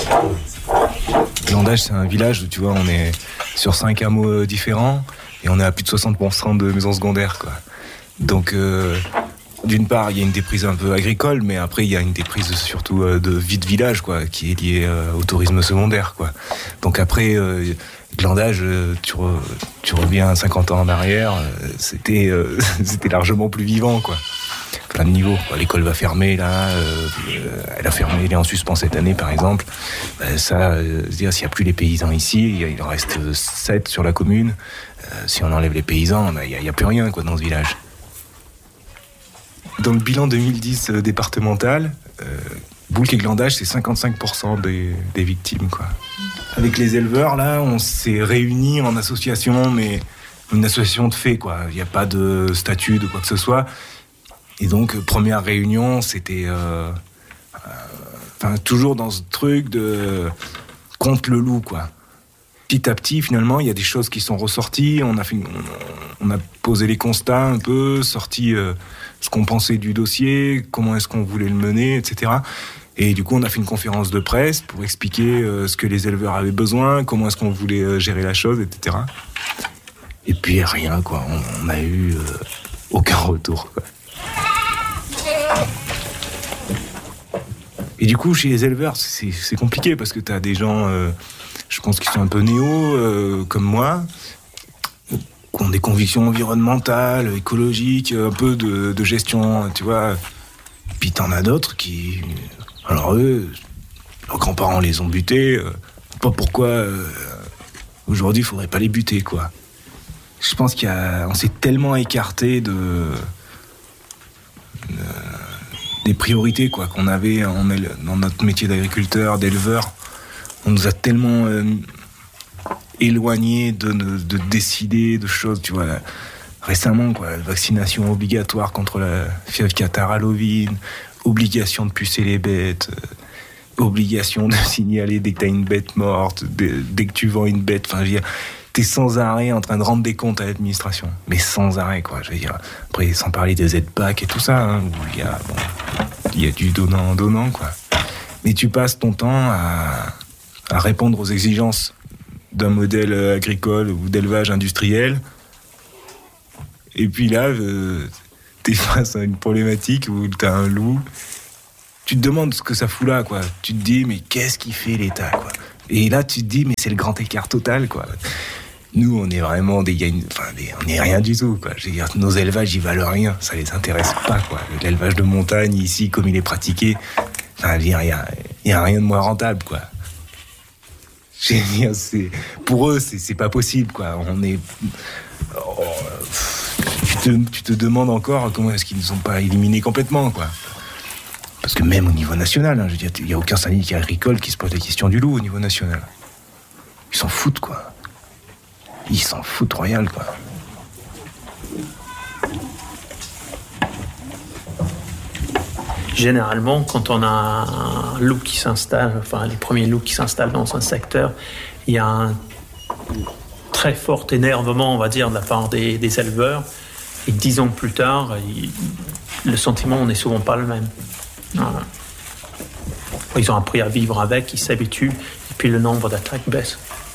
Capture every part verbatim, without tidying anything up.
Glandage, c'est un village où, tu vois, on est sur cinq hameaux différents et on est à plus de soixante pour cent de maisons secondaires, quoi. Donc, euh, d'une part, il y a une déprise un peu agricole, mais après, il y a une déprise surtout euh, de vie de village, quoi, qui est liée euh, au tourisme secondaire, quoi. Donc après, euh, Glandage, euh, tu, re, tu reviens cinquante ans en arrière, euh, c'était, euh, c'était largement plus vivant, quoi. Plein de niveaux. L'école va fermer, là, euh, elle a fermé, elle est en suspens cette année, par exemple. Ben, ça, euh, dire s'il n'y a plus les paysans ici, il en reste sept sur la commune. Euh, si on enlève les paysans, ben, il n'y a, a plus rien, quoi, dans ce village. Dans le bilan deux mille dix euh, départemental, euh, Boulques et Glandage, c'est cinquante-cinq pour cent des, des victimes, quoi. Avec les éleveurs, là, on s'est réunis en association, mais une association de fait, quoi. Il n'y a pas de statut, de quoi que ce soit. Et donc, première réunion, c'était euh, euh, toujours dans ce truc de contre le loup, quoi. Petit à petit, finalement, il y a des choses qui sont ressorties. On a, fait, on, on a posé les constats un peu, sorti euh, ce qu'on pensait du dossier, comment est-ce qu'on voulait le mener, et cetera. Et du coup, on a fait une conférence de presse pour expliquer euh, ce que les éleveurs avaient besoin, comment est-ce qu'on voulait euh, gérer la chose, et cetera. Et puis, rien, quoi. On n'a eu euh, aucun retour, quoi. Et du coup, chez les éleveurs, c'est, c'est compliqué parce que tu as des gens, euh, je pense, qui sont un peu néo, euh, comme moi, qui ont des convictions environnementales, écologiques, un peu de, de gestion, tu vois. Puis t'en as d'autres qui... Alors eux, leurs grands-parents les ont butés. Euh, pas pourquoi euh, aujourd'hui, il faudrait pas les buter, quoi. Je pense qu'il y a... On s'est tellement écarté de... de des priorités, quoi, qu'on avait en, dans notre métier d'agriculteur, d'éleveur. On nous a tellement euh, éloignés de, de, de décider de choses, tu vois. Là, récemment, quoi, vaccination obligatoire contre la fièvre catarrhale ovine, obligation de pucer les bêtes, euh, obligation de signaler dès que t'as une bête morte, dès, dès que tu vends une bête, enfin, je veux dire, t'es sans arrêt en train de rendre des comptes à l'administration. Mais sans arrêt, quoi, je veux dire. Après, sans parler des aides-pac et tout ça, hein, où il y a, bon, il y a du donnant-donnant, quoi. Mais tu passes ton temps à, à répondre aux exigences d'un modèle agricole ou d'élevage industriel. Et puis là, euh, t'es face à une problématique où t'as un loup. Tu te demandes ce que ça fout là, quoi. Tu te dis, mais qu'est-ce qu'il fait l'État, quoi. Et là, tu te dis, mais c'est le grand écart total, quoi. Nous, on est vraiment des, une, enfin, des, on est rien du tout, quoi. Je veux dire, nos élevages, ils valent rien. Ça les intéresse pas, quoi. L'élevage de montagne, ici, comme il est pratiqué, enfin, il y a, il y a rien de moins rentable, quoi. Je veux dire, c'est, pour eux, c'est, c'est pas possible, quoi. On est, oh, tu te, tu te demandes encore comment est-ce qu'ils ne sont pas éliminés complètement, quoi. Parce que même au niveau national, hein, je veux dire, il n'y a aucun syndicat agricole qui se pose la question du loup au niveau national. Ils s'en foutent, quoi. Ils s'en foutent royal, quoi. Généralement, quand on a un loup qui s'installe, enfin les premiers loups qui s'installent dans un secteur, il y a un très fort énervement, on va dire, de la part des, des éleveurs. Et dix ans plus tard, il, le sentiment n'est souvent pas le même. Voilà. Ils ont appris à vivre avec, ils s'habituent, et puis le nombre d'attaques baisse.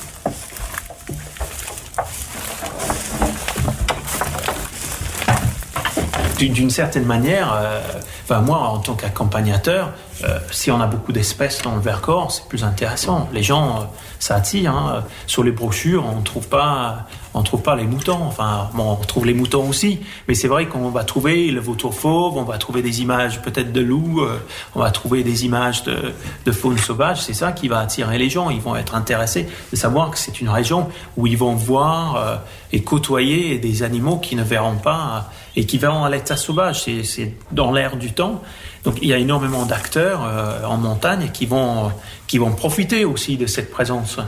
D'une certaine manière, euh, enfin moi en tant qu'accompagnateur, euh, si on a beaucoup d'espèces dans le Vercors, c'est plus intéressant. Les gens, euh, ça attire. Hein. Sur les brochures, on trouve pas, on trouve pas les moutons. Enfin, bon, on trouve les moutons aussi, mais c'est vrai qu'on va trouver le vautour fauve, on va trouver des images peut-être de loups, euh, on va trouver des images de, de faune sauvage. C'est ça qui va attirer les gens. Ils vont être intéressés de savoir que c'est une région où ils vont voir euh, et côtoyer des animaux qu'ils ne verront pas. Et qui verront à l'état sauvage, c'est, c'est dans l'air du temps. Donc il y a énormément d'acteurs euh, en montagne qui vont, qui vont profiter aussi de cette présence.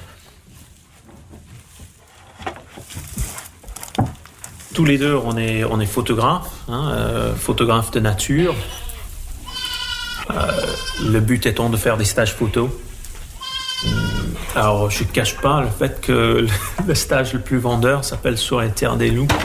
Tous les deux, on est, on est photographes, hein, euh, photographes de nature. Euh, le but étant de faire des stages photos. Alors je ne cache pas le fait que le stage le plus vendeur s'appelle Sur les terres des loups.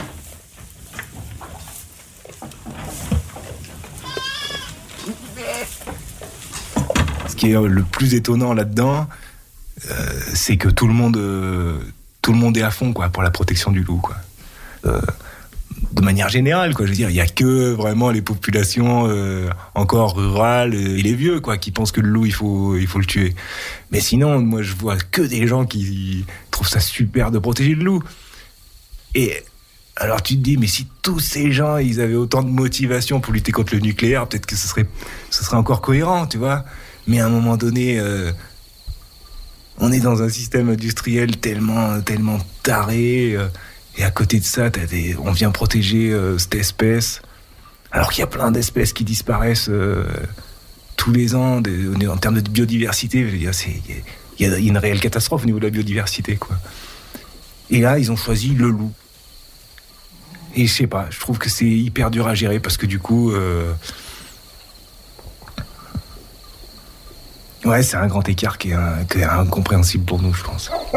Ce qui est le plus étonnant là-dedans, euh, c'est que tout le monde, euh, tout le monde est à fond, quoi, pour la protection du loup, quoi. Euh, de manière générale, quoi. Je veux dire, il y a que vraiment les populations euh, encore rurales et les vieux, quoi, qui pensent que le loup, il faut, il faut le tuer. Mais sinon, moi, je vois que des gens qui trouvent ça super de protéger le loup. Et alors, tu te dis, mais si tous ces gens, ils avaient autant de motivation pour lutter contre le nucléaire, peut-être que ce serait, ce serait encore cohérent, tu vois. Mais à un moment donné, euh, on est dans un système industriel tellement, tellement taré. Euh, Et à côté de ça, t'as des... on vient protéger euh, cette espèce, alors qu'il y a plein d'espèces qui disparaissent euh, tous les ans. Des... En termes de biodiversité, je veux dire, c'est... il y a une réelle catastrophe au niveau de la biodiversité, quoi. Et là, ils ont choisi le loup. Et je sais pas, je trouve que c'est hyper dur à gérer parce que du coup, euh... ouais, c'est un grand écart qui est, un... qui est incompréhensible pour nous, je pense.